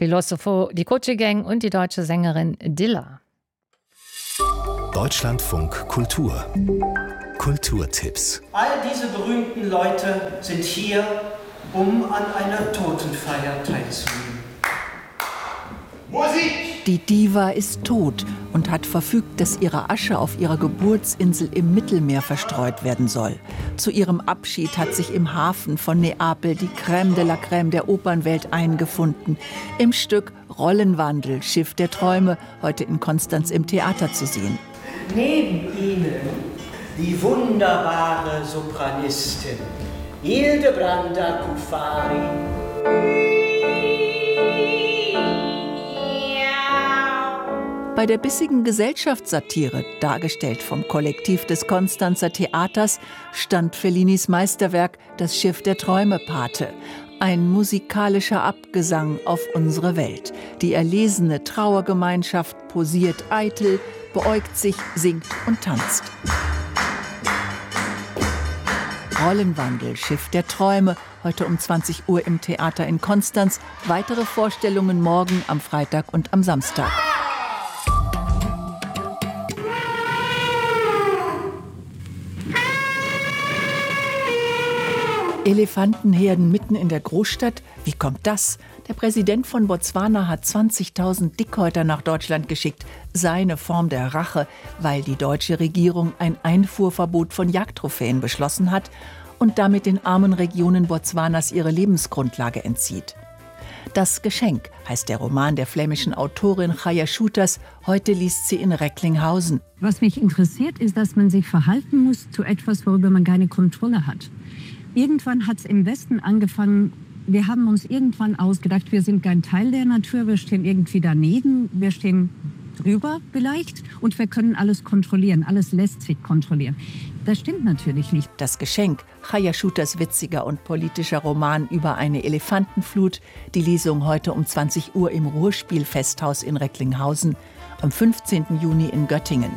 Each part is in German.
Filosofo di Koche Gang und die deutsche Sängerin Dilla. Deutschlandfunk Kultur. Kulturtipps. All diese berühmten Leute sind hier, um an einer Totenfeier teilzunehmen. Musik! Die Diva ist tot und hat verfügt, dass ihre Asche auf ihrer Geburtsinsel im Mittelmeer verstreut werden soll. Zu ihrem Abschied hat sich im Hafen von Neapel die Crème de la Crème der Opernwelt eingefunden. Im Stück Rollenwandel, Schiff der Träume, heute in Konstanz im Theater zu sehen. Neben ihnen die wunderbare Sopranistin Hildebranda Cufari. Bei der bissigen Gesellschaftssatire, dargestellt vom Kollektiv des Konstanzer Theaters, stand Fellinis Meisterwerk Das Schiff der Träume Pate. Ein musikalischer Abgesang auf unsere Welt. Die erlesene Trauergemeinschaft posiert eitel, beäugt sich, singt und tanzt. Rollenwandel, Schiff der Träume, heute um 20 Uhr im Theater in Konstanz. Weitere Vorstellungen morgen am Freitag und am Samstag. Elefantenherden mitten in der Großstadt? Wie kommt das? Der Präsident von Botswana hat 20.000 Dickhäuter nach Deutschland geschickt. Seine Form der Rache, weil die deutsche Regierung ein Einfuhrverbot von Jagdtrophäen beschlossen hat und damit den armen Regionen Botswanas ihre Lebensgrundlage entzieht. Das Geschenk heißt der Roman der flämischen Autorin Chaya Schuters. Heute liest sie in Recklinghausen. Was mich interessiert, ist, dass man sich verhalten muss zu etwas, worüber man keine Kontrolle hat. Irgendwann hat es im Westen angefangen, wir haben uns irgendwann ausgedacht, wir sind kein Teil der Natur, wir stehen irgendwie daneben, wir stehen drüber vielleicht und wir können alles kontrollieren, alles lässt sich kontrollieren. Das stimmt natürlich nicht. Das Geschenk, Chaya Schuters witziger und politischer Roman über eine Elefantenflut. Die Lesung heute um 20 Uhr im Ruhrspielfesthaus in Recklinghausen, am 15. Juni in Göttingen.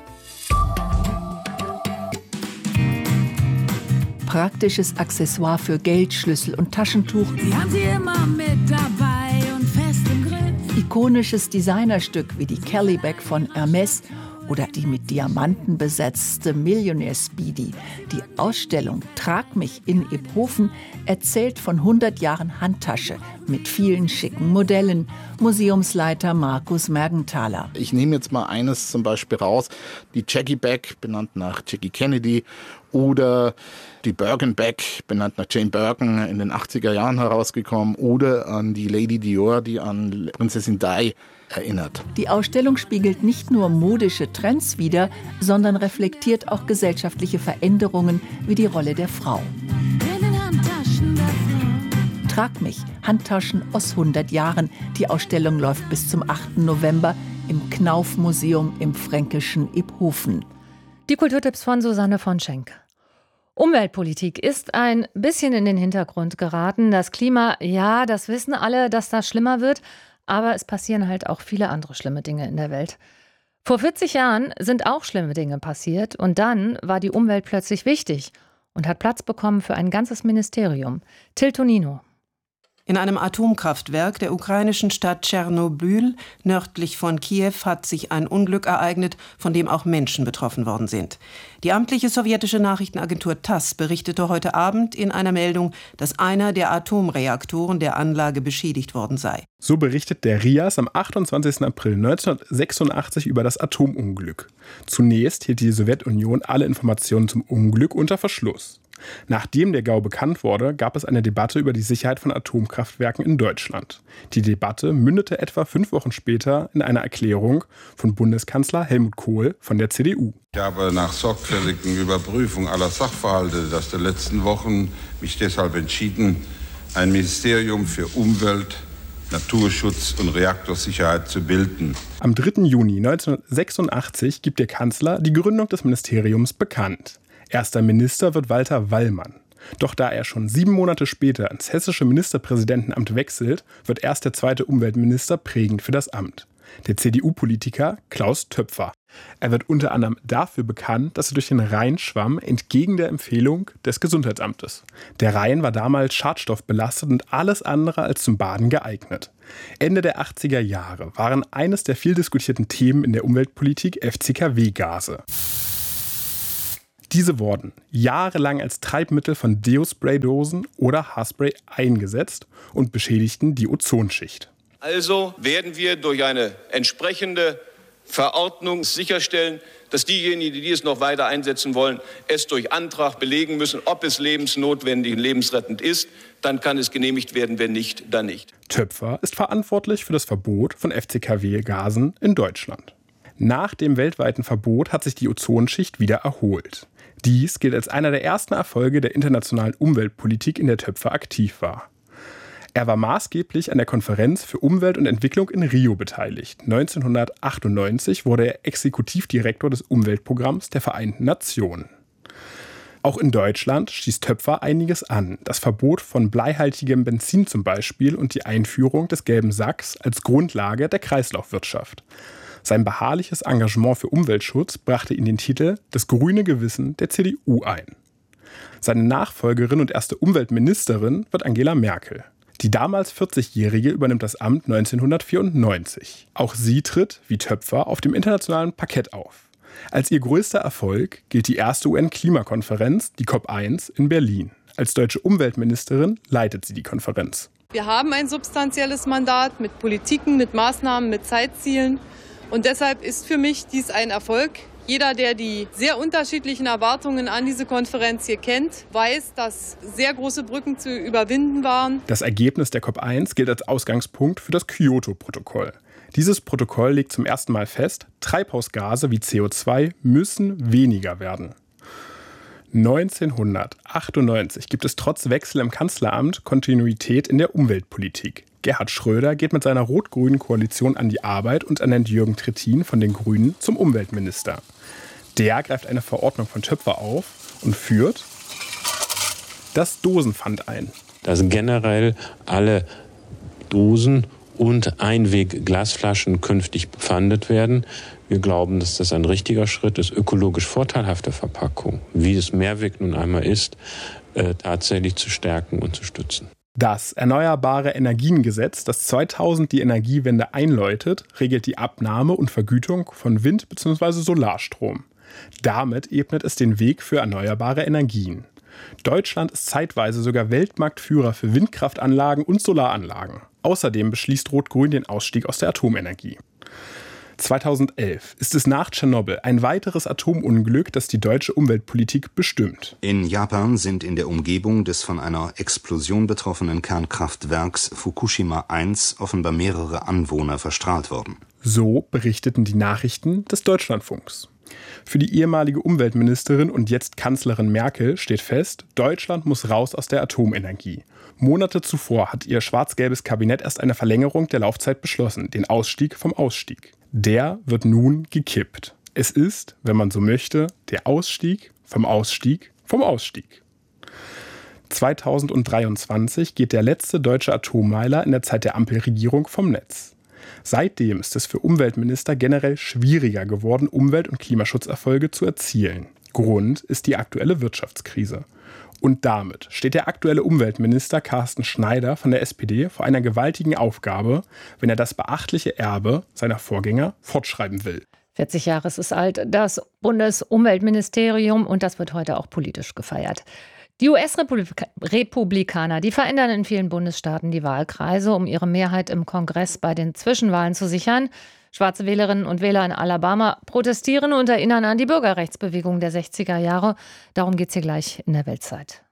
Praktisches Accessoire für Geld, Schlüssel und Taschentuch. Sie haben sie immer mit dabei und fest im Griff. Ikonisches Designerstück wie die Kelly Bag von Hermes oder die mit Diamanten besetzte Millionaire Speedy. Die Ausstellung Trag mich in Iphofen erzählt von 100 Jahren Handtasche mit vielen schicken Modellen. Museumsleiter Markus Mergenthaler. Ich nehme jetzt mal eines zum Beispiel raus, die Jackie Bag, benannt nach Jackie Kennedy, oder die Birkin Bag, benannt nach Jane Birkin, in den 80er Jahren herausgekommen, oder an die Lady Dior, die an Prinzessin Di erinnert. Die Ausstellung spiegelt nicht nur modische Trends wider, sondern reflektiert auch gesellschaftliche Veränderungen wie die Rolle der Frau. Trag mich, Handtaschen aus 100 Jahren. Die Ausstellung läuft bis zum 8. November im Knauf-Museum im fränkischen Iphofen. Die Kulturtipps von Susanne von Schenk. Umweltpolitik ist ein bisschen in den Hintergrund geraten. Das Klima, ja, das wissen alle, dass das schlimmer wird. Aber es passieren halt auch viele andere schlimme Dinge in der Welt. Vor 40 Jahren sind auch schlimme Dinge passiert. Und dann war die Umwelt plötzlich wichtig und hat Platz bekommen für ein ganzes Ministerium. Till Tonino. In einem Atomkraftwerk der ukrainischen Stadt Tschernobyl, nördlich von Kiew, hat sich ein Unglück ereignet, von dem auch Menschen betroffen worden sind. Die amtliche sowjetische Nachrichtenagentur TASS berichtete heute Abend in einer Meldung, dass einer der Atomreaktoren der Anlage beschädigt worden sei. So berichtet der RIAS am 28. April 1986 über das Atomunglück. Zunächst hielt die Sowjetunion alle Informationen zum Unglück unter Verschluss. Nachdem der GAU bekannt wurde, gab es eine Debatte über die Sicherheit von Atomkraftwerken in Deutschland. Die Debatte mündete etwa 5 Wochen später in einer Erklärung von Bundeskanzler Helmut Kohl von der CDU. Ich habe nach sorgfältigen Überprüfung aller Sachverhalte der letzten Wochen mich deshalb entschieden, ein Ministerium für Umwelt, Naturschutz und Reaktorsicherheit zu bilden. Am 3. Juni 1986 gibt der Kanzler die Gründung des Ministeriums bekannt. Erster Minister wird Walter Wallmann. Doch da er schon 7 Monate später ins hessische Ministerpräsidentenamt wechselt, wird erst der zweite Umweltminister prägend für das Amt. der CDU-Politiker Klaus Töpfer. Er wird unter anderem dafür bekannt, dass er durch den Rhein schwamm, entgegen der Empfehlung des Gesundheitsamtes. Der Rhein war damals schadstoffbelastet und alles andere als zum Baden geeignet. Ende der 80er Jahre waren eines der viel diskutierten Themen in der Umweltpolitik FCKW-Gase. Diese wurden jahrelang als Treibmittel von Deo-Spray-Dosen oder Haarspray eingesetzt und beschädigten die Ozonschicht. Also werden wir durch eine entsprechende Verordnung sicherstellen, dass diejenigen, die es noch weiter einsetzen wollen, es durch Antrag belegen müssen, ob es lebensnotwendig und lebensrettend ist. Dann kann es genehmigt werden, wenn nicht, dann nicht. Töpfer ist verantwortlich für das Verbot von FCKW-Gasen in Deutschland. Nach dem weltweiten Verbot hat sich die Ozonschicht wieder erholt. Dies gilt als einer der ersten Erfolge der internationalen Umweltpolitik, in der Töpfer aktiv war. Er war maßgeblich an der Konferenz für Umwelt und Entwicklung in Rio beteiligt. 1998 wurde er Exekutivdirektor des Umweltprogramms der Vereinten Nationen. Auch in Deutschland stieß Töpfer einiges an. Das Verbot von bleihaltigem Benzin zum Beispiel und die Einführung des gelben Sacks als Grundlage der Kreislaufwirtschaft. Sein beharrliches Engagement für Umweltschutz brachte ihm den Titel »Das grüne Gewissen« der CDU ein. Seine Nachfolgerin und erste Umweltministerin wird Angela Merkel. Die damals 40-Jährige übernimmt das Amt 1994. Auch sie tritt, wie Töpfer, auf dem internationalen Parkett auf. Als ihr größter Erfolg gilt die erste UN-Klimakonferenz, die COP1 in Berlin. Als deutsche Umweltministerin leitet sie die Konferenz. Wir haben ein substanzielles Mandat mit Politiken, mit Maßnahmen, mit Zeitzielen. Und deshalb ist für mich dies ein Erfolg. Jeder, der die sehr unterschiedlichen Erwartungen an diese Konferenz hier kennt, weiß, dass sehr große Brücken zu überwinden waren. Das Ergebnis der COP1 gilt als Ausgangspunkt für das Kyoto-Protokoll. Dieses Protokoll legt zum ersten Mal fest, Treibhausgase wie CO2 müssen weniger werden. 1998 gibt es trotz Wechsel im Kanzleramt Kontinuität in der Umweltpolitik. Gerhard Schröder geht mit seiner rot-grünen Koalition an die Arbeit und ernennt Jürgen Trittin von den Grünen zum Umweltminister. Der greift eine Verordnung von Töpfer auf und führt das Dosenpfand ein. Dass generell alle Dosen und Einweg-Glasflaschen künftig bepfandet werden. Wir glauben, dass das ein richtiger Schritt ist, ökologisch vorteilhafte Verpackung, wie es Mehrweg nun einmal ist, tatsächlich zu stärken und zu stützen. Das Erneuerbare Energiengesetz, das 2000 die Energiewende einläutet, regelt die Abnahme und Vergütung von Wind- bzw. Solarstrom. Damit ebnet es den Weg für erneuerbare Energien. Deutschland ist zeitweise sogar Weltmarktführer für Windkraftanlagen und Solaranlagen. Außerdem beschließt Rot-Grün den Ausstieg aus der Atomenergie. 2011 ist es nach Tschernobyl ein weiteres Atomunglück, das die deutsche Umweltpolitik bestimmt. In Japan sind in der Umgebung des von einer Explosion betroffenen Kernkraftwerks Fukushima 1 offenbar mehrere Anwohner verstrahlt worden. So berichteten die Nachrichten des Deutschlandfunks. Für die ehemalige Umweltministerin und jetzt Kanzlerin Merkel steht fest, Deutschland muss raus aus der Atomenergie. Monate zuvor hat ihr schwarz-gelbes Kabinett erst eine Verlängerung der Laufzeit beschlossen, den Ausstieg vom Ausstieg. Der wird nun gekippt. Es ist, wenn man so möchte, der Ausstieg vom Ausstieg vom Ausstieg. 2023 geht der letzte deutsche Atommeiler in der Zeit der Ampelregierung vom Netz. Seitdem ist es für Umweltminister generell schwieriger geworden, Umwelt- und Klimaschutzerfolge zu erzielen. Grund ist die aktuelle Wirtschaftskrise. Und damit steht der aktuelle Umweltminister Carsten Schneider von der SPD vor einer gewaltigen Aufgabe, wenn er das beachtliche Erbe seiner Vorgänger fortschreiben will. 40 Jahre ist es alt, das Bundesumweltministerium, und das wird heute auch politisch gefeiert. Die US-Republikaner, die verändern in vielen Bundesstaaten die Wahlkreise, um ihre Mehrheit im Kongress bei den Zwischenwahlen zu sichern. Schwarze Wählerinnen und Wähler in Alabama protestieren und erinnern an die Bürgerrechtsbewegung der 60er Jahre. Darum geht es hier gleich in der Weltzeit.